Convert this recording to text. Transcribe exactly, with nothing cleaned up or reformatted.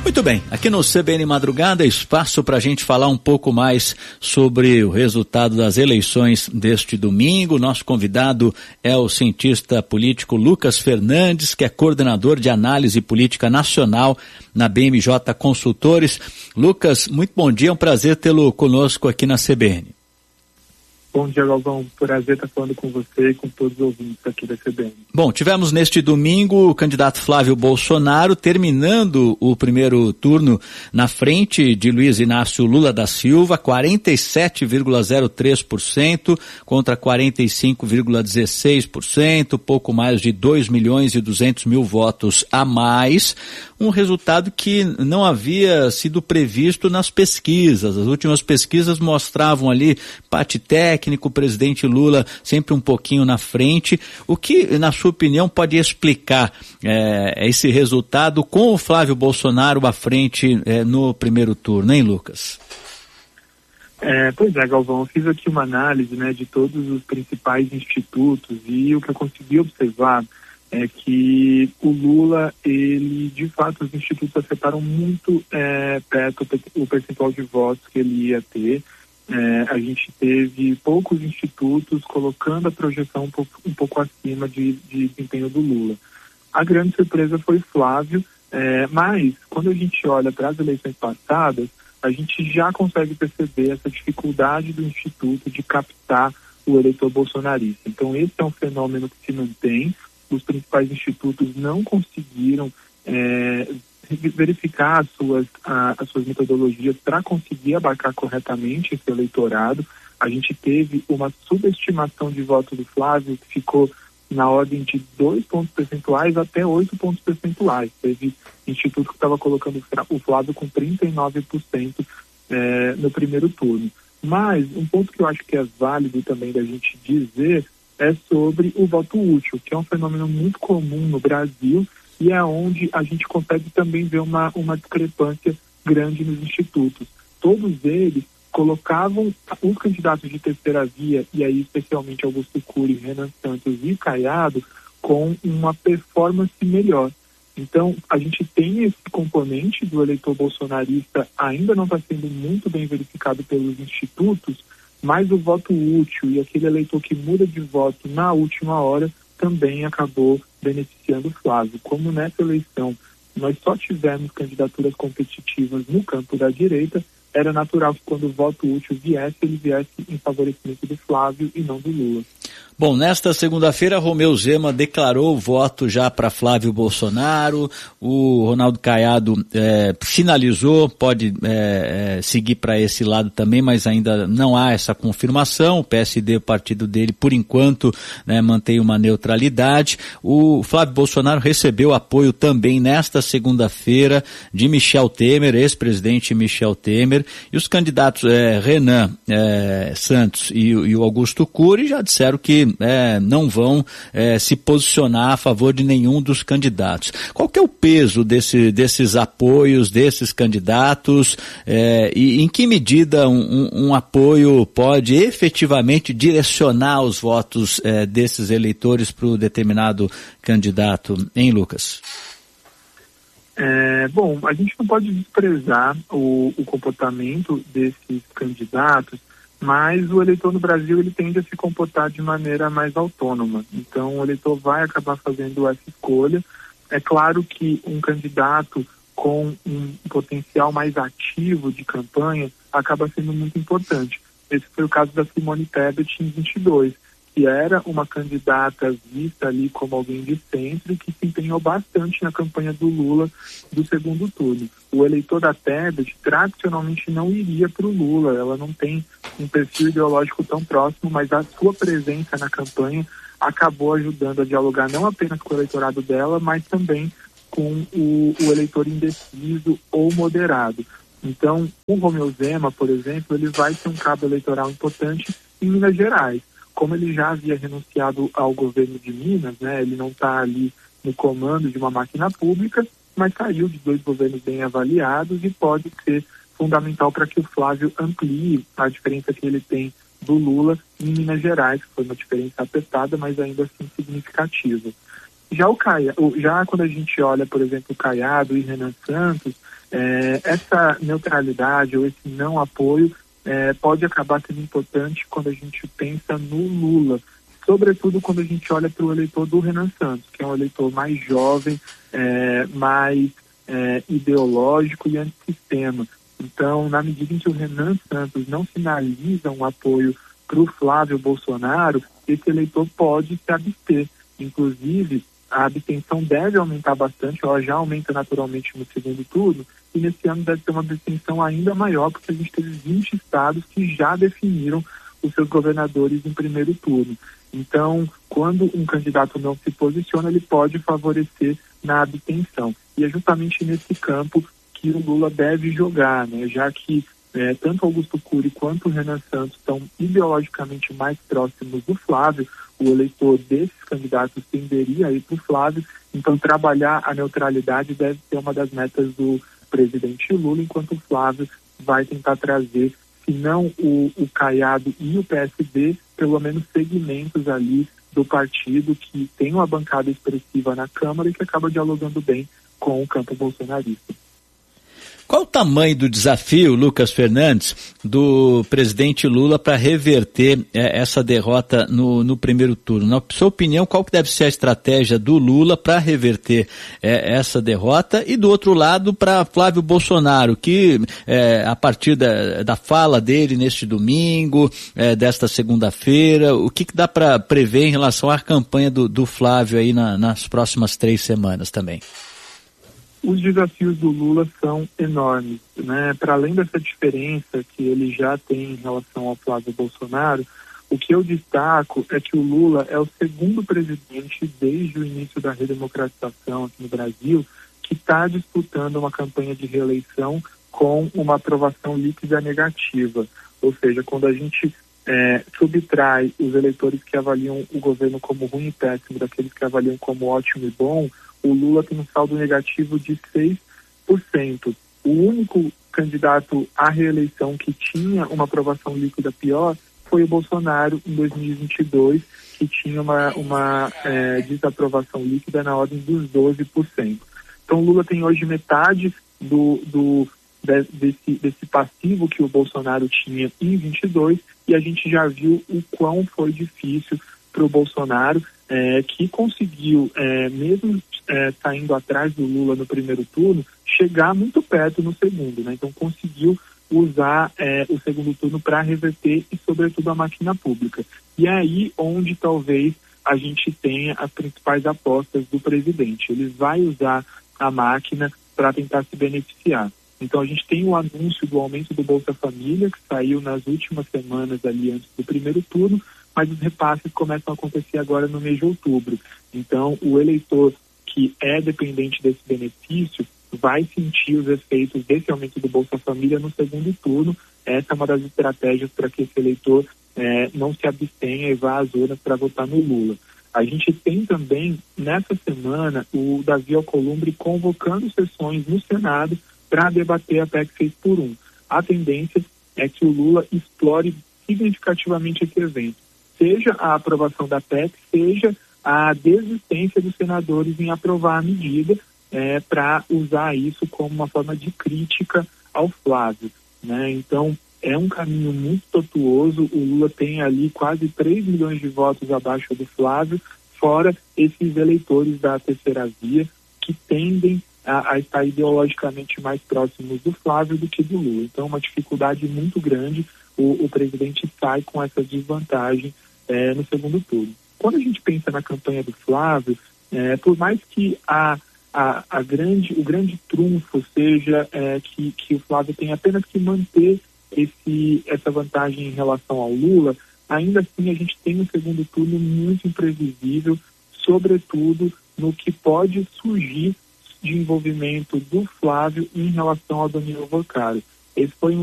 Muito bem, aqui no C B N Madrugada, espaço para a gente falar um pouco mais sobre o resultado das eleições deste domingo. Nosso convidado é o cientista político Lucas Fernandes, que é coordenador de análise política nacional na B M J Consultores. Lucas, muito bom dia, é um prazer tê-lo conosco aqui na C B N. Bom dia, Galvão. Prazer estar falando com você e com todos os ouvintes aqui da C B N. Bom, tivemos neste domingo o candidato Flávio Bolsonaro terminando o primeiro turno na frente de Luiz Inácio Lula da Silva, quarenta e sete vírgula zero três por cento contra quarenta e cinco vírgula dezesseis por cento, pouco mais de dois milhões e duzentos mil votos a mais. Um resultado que não havia sido previsto nas pesquisas. As últimas pesquisas mostravam ali empate técnico, o presidente Lula sempre um pouquinho na frente. O que, na sua opinião, pode explicar é, esse resultado com o Flávio Bolsonaro à frente é, no primeiro turno, hein, Lucas? É, pois é, Galvão, eu fiz aqui uma análise, né, de todos os principais institutos e o que eu consegui observar é que o Lula, ele, de fato, os institutos afetaram muito é, perto o percentual de votos que ele ia ter. É, a gente teve poucos institutos colocando a projeção um pouco, um pouco acima de, de desempenho do Lula. A grande surpresa foi Flávio, é, mas quando a gente olha para as eleições passadas, a gente já consegue perceber essa dificuldade do instituto de captar o eleitor bolsonarista. Então esse é um fenômeno que se mantém. Os principais institutos não conseguiram é, verificar as suas, a, as suas metodologias para conseguir abarcar corretamente esse eleitorado. A gente teve uma subestimação de voto do Flávio que ficou na ordem de dois pontos percentuais até oito pontos percentuais. Teve instituto que estava colocando o Flávio com trinta e nove por cento é, no primeiro turno. Mas um ponto que eu acho que é válido também da gente dizer é sobre o voto útil, que é um fenômeno muito comum no Brasil e é onde a gente consegue também ver uma, uma discrepância grande nos institutos. Todos eles colocavam os candidatos de terceira via, e aí especialmente Augusto Cury, Renan Santos e Caiado, com uma performance melhor. Então, a gente tem esse componente do eleitor bolsonarista, ainda não está sendo muito bem verificado pelos institutos, mas o voto útil e aquele eleitor que muda de voto na última hora também acabou beneficiando o Flávio. Como nessa eleição nós só tivemos candidaturas competitivas no campo da direita, era natural que quando o voto útil viesse, ele viesse em favorecimento do Flávio e não do Lula. Bom, nesta segunda-feira, Romeu Zema declarou voto já para Flávio Bolsonaro, o Ronaldo Caiado é, sinalizou, pode é, é, seguir para esse lado também, mas ainda não há essa confirmação. O P S D, o partido dele, por enquanto, né, mantém uma neutralidade. O Flávio Bolsonaro recebeu apoio também nesta segunda-feira de Michel Temer, ex-presidente Michel Temer, e os candidatos é, Renan é, Santos e, e o Augusto Cury já disseram que É, não vão é, se posicionar a favor de nenhum dos candidatos. Qual que é o peso desse, desses apoios, desses candidatos é, e em que medida um, um, um apoio pode efetivamente direcionar os votos é, desses eleitores para o determinado candidato, hein, Lucas? É, bom, a gente não pode desprezar o, o comportamento desses candidatos, mas o eleitor no Brasil ele tende a se comportar de maneira mais autônoma. Então o eleitor vai acabar fazendo essa escolha. É claro que um candidato com um potencial mais ativo de campanha acaba sendo muito importante. Esse foi o caso da Simone Tebet em vinte e dois, que era uma candidata vista ali como alguém de centro e que se empenhou bastante na campanha do Lula do segundo turno. O eleitor da Tebet tradicionalmente não iria para o Lula, ela não tem um perfil ideológico tão próximo, mas a sua presença na campanha acabou ajudando a dialogar não apenas com o eleitorado dela, mas também com o, o eleitor indeciso ou moderado. Então, o Romeu Zema, por exemplo, ele vai ter um cabo eleitoral importante em Minas Gerais. Como ele já havia renunciado ao governo de Minas, né, ele não está ali no comando de uma máquina pública, mas saiu de dois governos bem avaliados e pode ser fundamental para que o Flávio amplie a diferença que ele tem do Lula em Minas Gerais, que foi uma diferença apertada, mas ainda assim significativa. Já, o Caia, já quando a gente olha, por exemplo, o Caiado e Renan Santos, é, essa neutralidade ou esse não apoio é, pode acabar sendo importante quando a gente pensa no Lula, sobretudo quando a gente olha para o eleitor do Renan Santos, que é um eleitor mais jovem, é, mais é, ideológico e antissistema. Então, na medida em que o Renan Santos não sinaliza um apoio para o Flávio Bolsonaro, esse eleitor pode se abster. Inclusive, a abstenção deve aumentar bastante, ela já aumenta naturalmente no segundo turno, e nesse ano deve ter uma abstenção ainda maior, porque a gente teve vinte estados que já definiram os seus governadores em primeiro turno. Então, quando um candidato não se posiciona, ele pode favorecer na abstenção. E é justamente nesse campo que o Lula deve jogar, né? Já que é, tanto Augusto Cury quanto o Renan Santos estão ideologicamente mais próximos do Flávio, o eleitor desses candidatos tenderia a ir para o Flávio, então trabalhar a neutralidade deve ser uma das metas do presidente Lula, enquanto o Flávio vai tentar trazer, se não o, o Caiado e o P S B, pelo menos segmentos ali do partido que tem uma bancada expressiva na Câmara e que acaba dialogando bem com o campo bolsonarista. Qual o tamanho do desafio, Lucas Fernandes, do presidente Lula para reverter é, essa derrota no, no primeiro turno? Na sua opinião, qual que deve ser a estratégia do Lula para reverter é, essa derrota? E do outro lado, para Flávio Bolsonaro, que é, a partir da, da fala dele neste domingo, é, desta segunda-feira, o que, que dá para prever em relação à campanha do, do Flávio aí na, nas próximas três semanas também? Os desafios do Lula são enormes, né? Para além dessa diferença que ele já tem em relação ao Flávio Bolsonaro, o que eu destaco é que o Lula é o segundo presidente desde o início da redemocratização aqui no Brasil que está disputando uma campanha de reeleição com uma aprovação líquida negativa. Ou seja, quando a gente é, subtrai os eleitores que avaliam o governo como ruim e péssimo daqueles que avaliam como ótimo e bom, o Lula tem um saldo negativo de seis por cento. O único candidato à reeleição que tinha uma aprovação líquida pior foi o Bolsonaro em dois mil e vinte e dois, que tinha uma, uma é, desaprovação líquida na ordem dos doze por cento. Então o Lula tem hoje metade do, do, de, desse, desse passivo que o Bolsonaro tinha em vinte e dois, e a gente já viu o quão foi difícil para o Bolsonaro, é, que conseguiu, é, mesmo é, saindo atrás do Lula no primeiro turno, chegar muito perto no segundo, né? Então conseguiu usar é, o segundo turno para reverter e, sobretudo, a máquina pública. E é aí onde talvez a gente tenha as principais apostas do presidente. Ele vai usar a máquina para tentar se beneficiar. Então a gente tem o anúncio do aumento do Bolsa Família, que saiu nas últimas semanas ali antes do primeiro turno, mas os repasses começam a acontecer agora no mês de outubro. Então, o eleitor que é dependente desse benefício vai sentir os efeitos desse aumento do Bolsa Família no segundo turno. Essa é uma das estratégias para que esse eleitor é, não se abstenha e vá às urnas para votar no Lula. A gente tem também, nessa semana, o Davi Alcolumbre convocando sessões no Senado para debater a P E C seis por um. A tendência é que o Lula explore significativamente esse evento. Seja a aprovação da P E C, seja a desistência dos senadores em aprovar a medida é, para usar isso como uma forma de crítica ao Flávio, né? Então, é um caminho muito tortuoso. O Lula tem ali quase três milhões de votos abaixo do Flávio, fora esses eleitores da terceira via que tendem a, a estar ideologicamente mais próximos do Flávio do que do Lula. Então, uma dificuldade muito grande. O, o presidente sai com essa desvantagem É, no segundo turno. Quando a gente pensa na campanha do Flávio, é, por mais que a, a, a grande, o grande trunfo seja é, que, que o Flávio tem apenas que manter esse, essa vantagem em relação ao Lula, ainda assim a gente tem um segundo turno muito imprevisível, sobretudo no que pode surgir de envolvimento do Flávio em relação ao Danilo Vocaro. Esse foi um